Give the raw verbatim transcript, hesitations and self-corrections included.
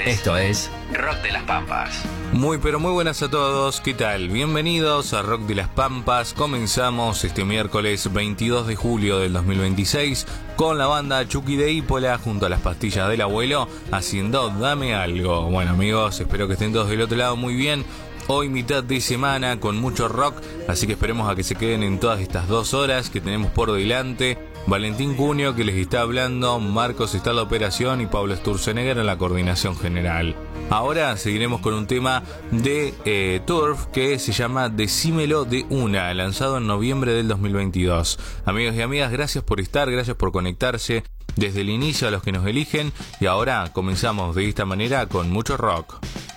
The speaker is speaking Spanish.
Esto es Rock de las Pampas. Muy pero muy buenas a todos, ¿qué tal? Bienvenidos a Rock de las Pampas. Comenzamos este miércoles veintidós de julio del dos mil veintiséis con la banda Chucky de Ípola junto a las pastillas del abuelo haciendo Dame Algo. Bueno amigos, espero que estén todos del otro lado muy bien. Hoy mitad de semana con mucho rock, así que esperemos a que se queden en todas estas dos horas que tenemos por delante. Valentín Cunio que les está hablando, Marcos está en la operación y Pablo Sturzenegger en la coordinación general. Ahora seguiremos con un tema de eh, Turf que se llama Decímelo de una, lanzado en noviembre del dos mil veintidós. Amigos y amigas, gracias por estar, gracias por conectarse desde el inicio a los que nos eligen y ahora comenzamos de esta manera con mucho rock.